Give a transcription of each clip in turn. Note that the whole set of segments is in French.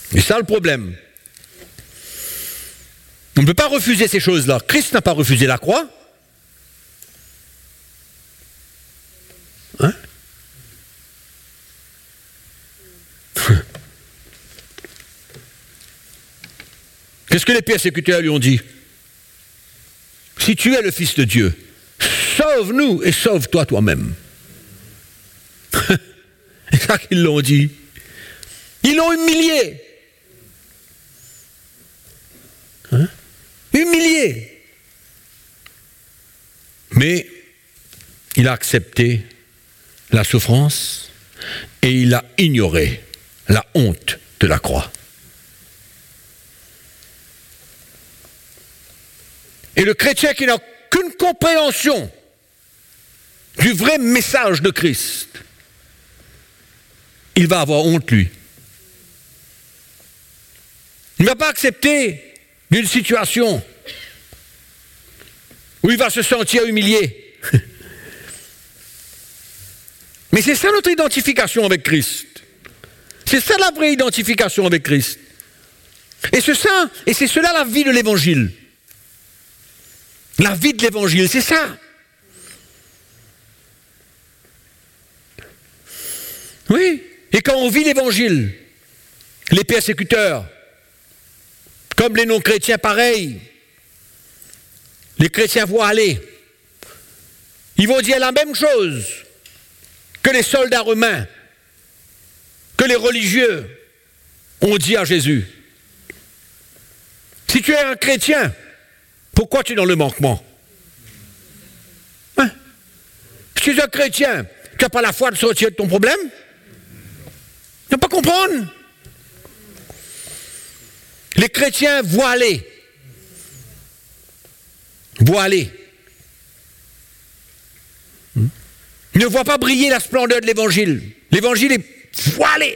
C'est ça le problème. On ne peut pas refuser ces choses-là. Christ n'a pas refusé la croix. Hein? Qu'est-ce que les persécuteurs lui ont dit? Si tu es le Fils de Dieu, sauve-nous et sauve-toi toi-même. C'est ça qu'ils l'ont dit. Ils l'ont humilié. Hein? Humilié. Mais il a accepté la souffrance et il a ignoré la honte de la croix. Et le chrétien qui n'a qu'une compréhension du vrai message de Christ, il va avoir honte, lui. Il ne va pas accepter d'une situation où il va se sentir humilié. Mais c'est ça notre identification avec Christ. C'est ça la vraie identification avec Christ. Et c'est cela la vie de l'Évangile. La vie de l'Évangile, c'est ça. Oui. Et quand on vit l'Évangile, les persécuteurs, comme les non-chrétiens, pareil, les chrétiens voient aller. Ils vont dire la même chose que les soldats romains, que les religieux ont dit à Jésus. Si tu es un chrétien, pourquoi tu es dans le manquement? Hein? Si tu es un chrétien, tu n'as pas la foi de sortir de ton problème? Tu ne peux pas comprendre. Les chrétiens voient aller. Voient aller. Ils ne voient pas briller la splendeur de l'Évangile. L'Évangile est voilé.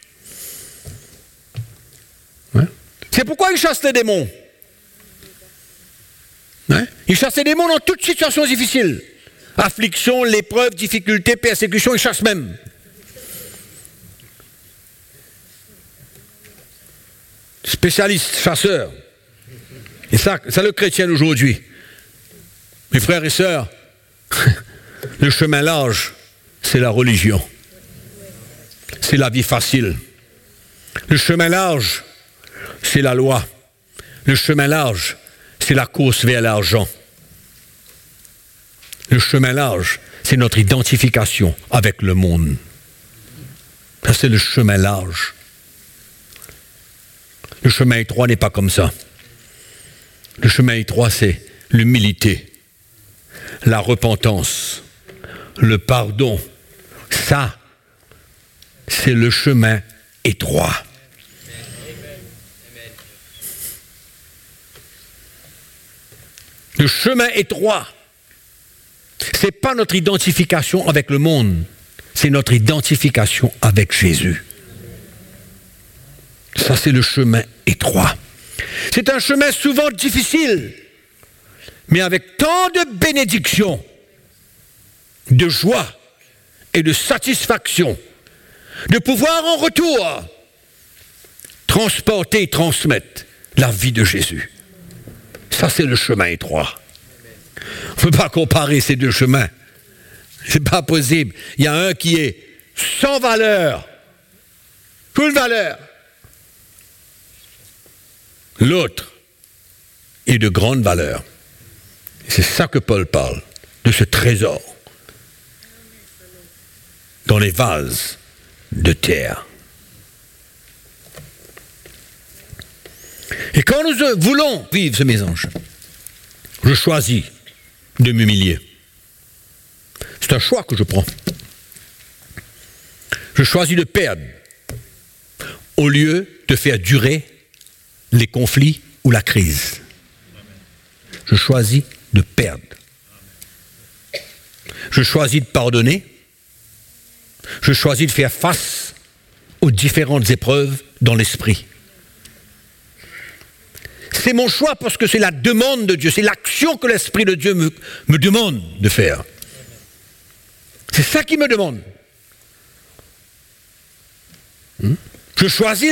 Ouais. C'est pourquoi ils chassent les démons. Ouais. Ils chassent les démons dans toute situation difficile. Affliction, l'épreuve, difficulté, persécution, ils chassent même. Spécialiste, chasseur. Et ça le chrétien d'aujourd'hui. Mes frères et sœurs, le chemin large, c'est la religion. C'est la vie facile. Le chemin large, c'est la loi. Le chemin large, c'est la course vers l'argent. Le chemin large, c'est notre identification avec le monde. Ça, c'est le chemin large. Le chemin étroit n'est pas comme ça. Le chemin étroit, c'est l'humilité, la repentance, le pardon. Ça, c'est le chemin étroit. Le chemin étroit, c'est pas notre identification avec le monde, c'est notre identification avec Jésus. Ça, c'est le chemin étroit. C'est un chemin souvent difficile, mais avec tant de bénédictions, de joie et de satisfaction, de pouvoir en retour transporter et transmettre la vie de Jésus. Ça, c'est le chemin étroit. On ne peut pas comparer ces deux chemins. C'est pas possible. Il y a un qui est sans valeur, full valeur. L'autre est de grande valeur. C'est ça que Paul parle, de ce trésor dans les vases de terre. Et quand nous voulons vivre ce mélange, je choisis de m'humilier. C'est un choix que je prends. Je choisis de perdre au lieu de faire durer les conflits ou la crise. Je choisis de perdre. Je choisis de pardonner. Je choisis de faire face aux différentes épreuves dans l'esprit. C'est mon choix parce que c'est la demande de Dieu, c'est l'action que l'Esprit de Dieu me demande de faire. C'est ça qu'il me demande. Je choisis